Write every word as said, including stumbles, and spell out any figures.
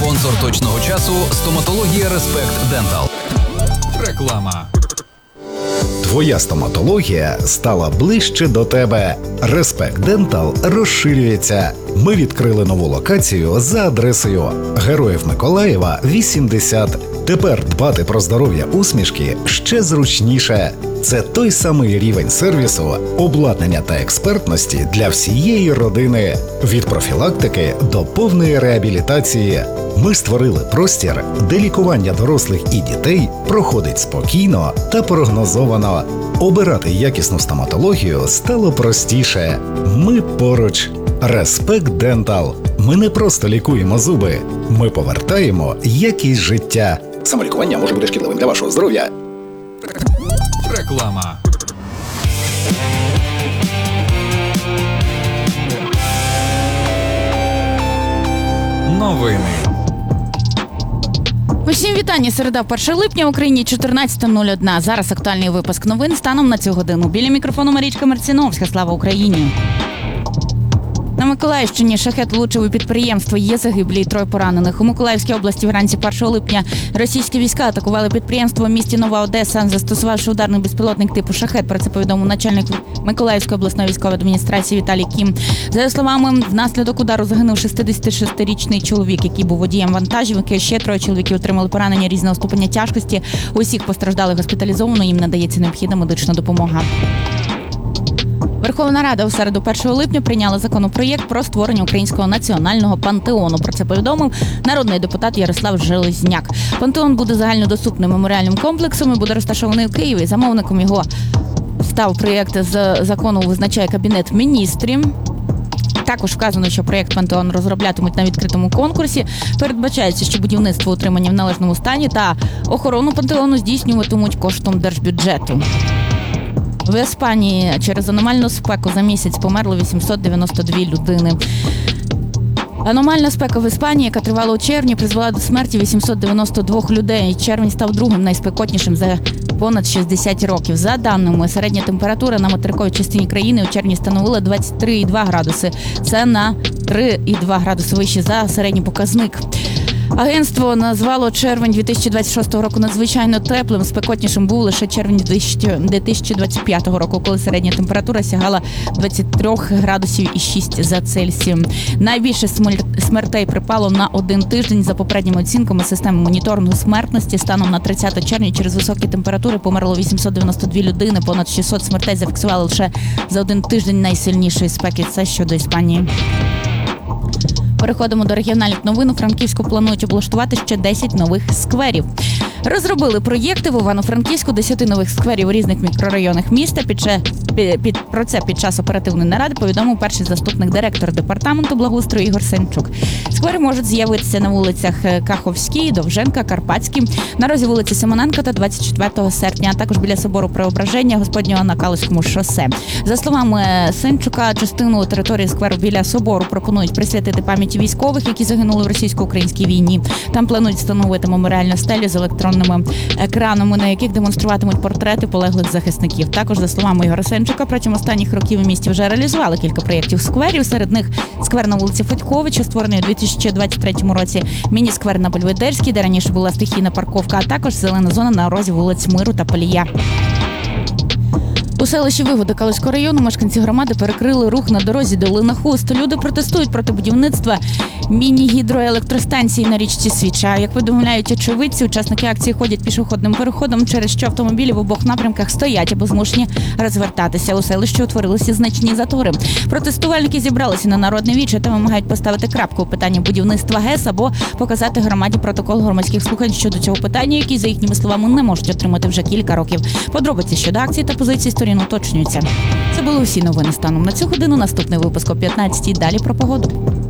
Спонсор точного часу – стоматологія Респект Дентал. Реклама. Твоя стоматологія стала ближче до тебе. Респект Дентал розширюється. Ми відкрили нову локацію за адресою Героїв Миколаєва, вісімдесят. Тепер дбати про здоров'я усмішки ще зручніше. Це той самий рівень сервісу, обладнання та експертності для всієї родини. Від профілактики до повної реабілітації. Ми створили простір, де лікування дорослих і дітей проходить спокійно та прогнозовано. Обирати якісну стоматологію стало простіше. Ми поруч. Респект Дентал. Ми не просто лікуємо зуби. Ми повертаємо якість життя. Самолікування може бути шкідливим для вашого здоров'я. Реклама. Новини. Усім вітання. Середа, перше липня, в Україні чотирнадцята нуль один. Зараз актуальний випуск новин станом на цю годину. Біля мікрофону Марічка Марціновська. Слава Україні! На Миколаївщині шахет влучив у підприємство. Є загиблі і троє поранених. У Миколаївській області вранці першого липня російські війська атакували підприємство в місті Нова Одеса, застосувавши ударний безпілотник типу шахет. Про це повідомив начальник Миколаївської обласної військової адміністрації Віталій Кім. За його словами, внаслідок удару загинув шістдесятишестирічний чоловік, який був водієм вантажівки. Ще троє чоловіків отримали поранення різного ступеня тяжкості. Усіх постраждалих госпіталізовано, їм надається необхідна медична допомога. Верховна Рада у середу першого липня прийняла законопроєкт про створення Українського національного пантеону. Про це повідомив народний депутат Ярослав Железняк. Пантеон буде загальнодоступним меморіальним комплексом і буде розташований у Києві. Замовником його став проєкт з закону, визначає Кабінет міністрів. Також вказано, що проєкт пантеону розроблятимуть на відкритому конкурсі. Передбачається, що будівництво, утримання в належному стані та охорону пантеону здійснюватимуть коштом держбюджету. В Іспанії через аномальну спеку за місяць померло вісімсот дев'яносто дві людини. Аномальна спека в Іспанії, яка тривала у червні, призвела до смерті вісімсот дев'яносто двох людей. Червень став другим найспекотнішим за понад шістдесят років. За даними, середня температура на материковій частині країни у червні становила двадцять три цілих два градуси. Це на три цілих два градуси вище за середній показник. Агентство назвало червень дві тисячі двадцять шостого року надзвичайно теплим. Спекотнішим був лише червень дві тисячі двадцять п'ятого року, коли середня температура сягала двадцять три градусів і шість за Цельсієм. Найбільше смертей припало на один тиждень. За попередніми оцінками системи моніторингу смертності станом на тридцяте червня через високі температури померло вісімсот дев'яносто дві людини. Понад шістсот смертей зафіксували лише за один тиждень найсильнішої спеки. Це щодо Іспанії. Переходимо до регіональних новин. У Франківську планують облаштувати ще десять нових скверів. Розробили проєкти в Івано-Франківську десяти нових скверів у різних мікрорайонах міста. Під, під, під, про це під час оперативної наради повідомив перший заступник директора департаменту благоустрою Ігор Сенчук. Сквери можуть з'явитися на вулицях Каховській, Довженка, Карпатській, на розі вулиці Симоненка та двадцять четвертого серпня, а також біля собору Преображення Господнього на Калузькому шосе. За словами Сенчука, частину території скверу біля собору пропонують присвятити пам'яті військових, які загинули в російсько-українській війні. Там планують встановити меморіальну стелю з електронними екранами, на яких демонструватимуть портрети полеглих захисників. Також, за словами Ігоря Сенчука, протягом останніх років у місті вже реалізували кілька проєктів скверів. Серед них сквер на вулиці Федьковича, створений у дві тисячі двадцять третьому році, міні-сквер на Бельведерській, де раніше була стихійна парковка, а також зелена зона на розі вулиць Миру та Полія. У селищі Вигода Калузького району мешканці громади перекрили рух на дорозі Долина Хуст. Люди протестують проти будівництва міні-гідроелектростанції на річці Свіча. Як повідомляють очевидці, учасники акції ходять пішохідним переходом, через що автомобілі в обох напрямках стоять або змушені розвертатися. У селищі утворилися значні затори. Протестувальники зібралися на Народне віче та вимагають поставити крапку у питанні будівництва ГЕС або показати громаді протокол громадських слухань щодо цього питання, які, за їхніми словами, не можуть отримати вже кілька років. Подробиці щодо акції та позиції сторін уточнюються. Це були усі новини станом на цю годину. Наступний випуск о п'ятнадцятій. Далі про погоду.